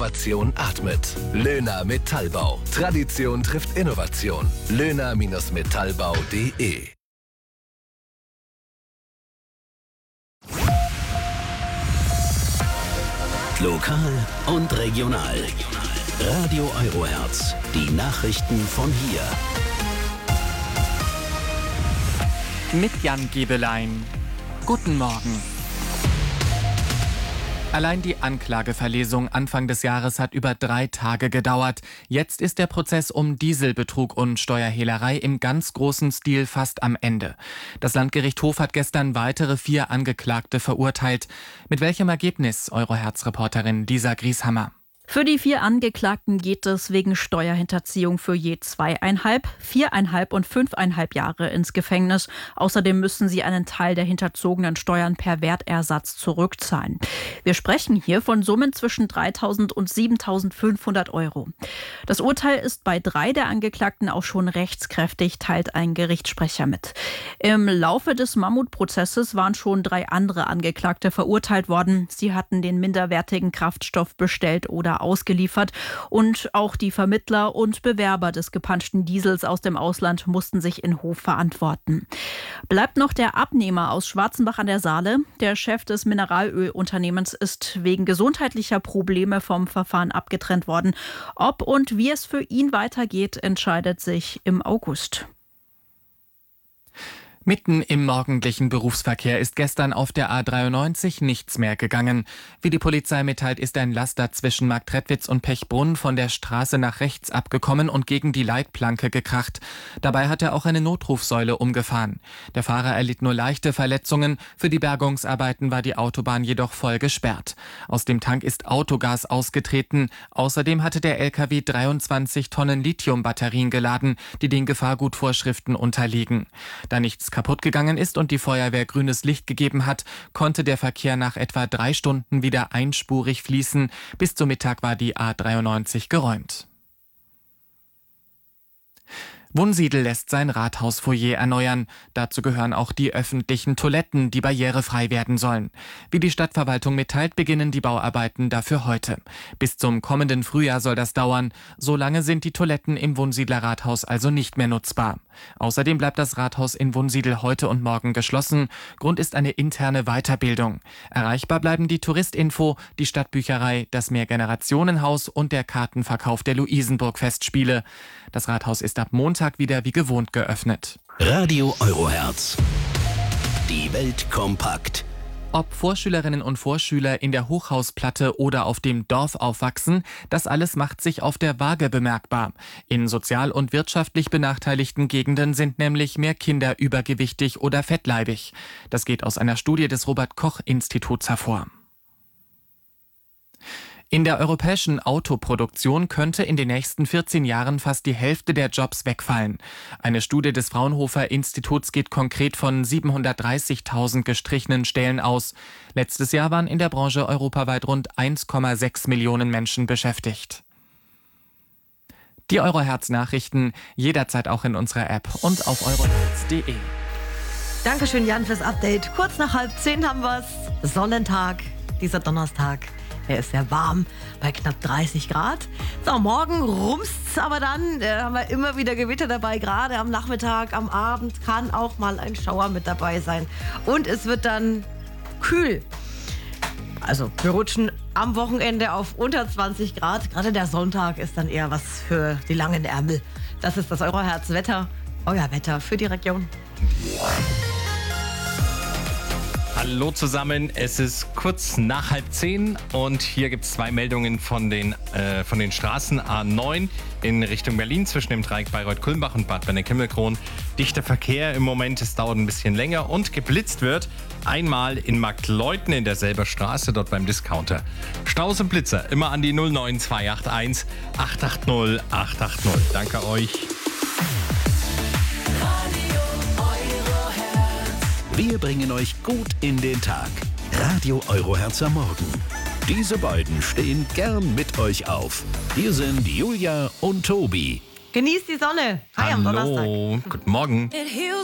Innovation atmet. Löhner Metallbau. Tradition trifft Innovation. Löhner-metallbau.de. Lokal und regional. Radio Eurohertz. Die Nachrichten von hier. Mit Jan Gebelein. Guten Morgen. Allein die Anklageverlesung Anfang des Jahres hat über 3 Tage gedauert. Jetzt ist der Prozess um Dieselbetrug und Steuerhehlerei im ganz großen Stil fast am Ende. Das Landgericht Hof hat gestern weitere 4 Angeklagte verurteilt. Mit welchem Ergebnis, Eurohertz-Reporterin Lisa Grieshammer? Für die 4 Angeklagten geht es wegen Steuerhinterziehung für je 2,5, 4,5 und 5,5 Jahre ins Gefängnis. Außerdem müssen sie einen Teil der hinterzogenen Steuern per Wertersatz zurückzahlen. Wir sprechen hier von Summen zwischen 3.000 und 7.500 Euro. Das Urteil ist bei 3 der Angeklagten auch schon rechtskräftig, teilt ein Gerichtssprecher mit. Im Laufe des Mammutprozesses waren schon 3 andere Angeklagte verurteilt worden. Sie hatten den minderwertigen Kraftstoff bestellt oder ausgeliefert und auch die Vermittler und Bewerber des gepanschten Diesels aus dem Ausland mussten sich in Hof verantworten. Bleibt noch der Abnehmer aus Schwarzenbach an der Saale. Der Chef des Mineralölunternehmens ist wegen gesundheitlicher Probleme vom Verfahren abgetrennt worden. Ob und wie es für ihn weitergeht, entscheidet sich im August. Mitten im morgendlichen Berufsverkehr ist gestern auf der A93 nichts mehr gegangen. Wie die Polizei mitteilt, ist ein Laster zwischen Marktredwitz und Pechbrunn von der Straße nach rechts abgekommen und gegen die Leitplanke gekracht. Dabei hat er auch eine Notrufsäule umgefahren. Der Fahrer erlitt nur leichte Verletzungen. Für die Bergungsarbeiten war die Autobahn jedoch voll gesperrt. Aus dem Tank ist Autogas ausgetreten. Außerdem hatte der LKW 23 Tonnen Lithiumbatterien geladen, die den Gefahrgutvorschriften unterliegen. Da nichts kaputt gegangen ist und die Feuerwehr grünes Licht gegeben hat, konnte der Verkehr nach etwa 3 Stunden wieder einspurig fließen. Bis zum Mittag war die A93 geräumt. Wunsiedel lässt sein Rathausfoyer erneuern. Dazu gehören auch die öffentlichen Toiletten, die barrierefrei werden sollen. Wie die Stadtverwaltung mitteilt, beginnen die Bauarbeiten dafür heute. Bis zum kommenden Frühjahr soll das dauern. Solange sind die Toiletten im Wunsiedler Rathaus also nicht mehr nutzbar. Außerdem bleibt das Rathaus in Wunsiedel heute und morgen geschlossen. Grund ist eine interne Weiterbildung. Erreichbar bleiben die Touristinfo, die Stadtbücherei, das Mehrgenerationenhaus und der Kartenverkauf der Luisenburg-Festspiele. Das Rathaus ist ab Montag wieder wie gewohnt geöffnet. Radio Eurohertz. Die Welt kompakt. Ob Vorschülerinnen und Vorschüler in der Hochhausplatte oder auf dem Dorf aufwachsen, das alles macht sich auf der Waage bemerkbar. In sozial und wirtschaftlich benachteiligten Gegenden sind nämlich mehr Kinder übergewichtig oder fettleibig. Das geht aus einer Studie des Robert-Koch-Instituts hervor. In der europäischen Autoproduktion könnte in den nächsten 14 Jahren fast die Hälfte der Jobs wegfallen. Eine Studie des Fraunhofer-Instituts geht konkret von 730.000 gestrichenen Stellen aus. Letztes Jahr waren in der Branche europaweit rund 1,6 Millionen Menschen beschäftigt. Die Eurohertz-Nachrichten jederzeit auch in unserer App und auf eurohertz.de. Dankeschön, Jan, fürs Update. Kurz nach 9:30 haben wir es. Sonnentag, dieser Donnerstag. Er ist sehr warm, bei knapp 30 Grad. So, morgen rumst's aber dann. Haben wir immer wieder Gewitter dabei. Gerade am Nachmittag, am Abend kann auch mal ein Schauer mit dabei sein. Und es wird dann kühl. Also, wir rutschen am Wochenende auf unter 20 Grad. Gerade der Sonntag ist dann eher was für die langen Ärmel. Das ist das Eurohertz-Wetter. Euer Wetter für die Region. Hallo zusammen, es ist kurz nach 9:30 und hier gibt es 2 Meldungen von den Straßen A9 in Richtung Berlin zwischen dem Dreieck Bayreuth-Kulmbach und Bad Benneck-Himmelkron. Dichter Verkehr im Moment, es dauert ein bisschen länger und geblitzt wird. Einmal in Marktleuthen in derselben Straße, dort beim Discounter. Staus und Blitzer immer an die 09281 880 880. Danke euch. Wir bringen euch gut in den Tag. Radio Eurohertz am Morgen. Diese beiden stehen gern mit euch auf. Hier sind Julia und Tobi. Genießt die Sonne. Hi am Donnerstag. Hallo, guten Morgen.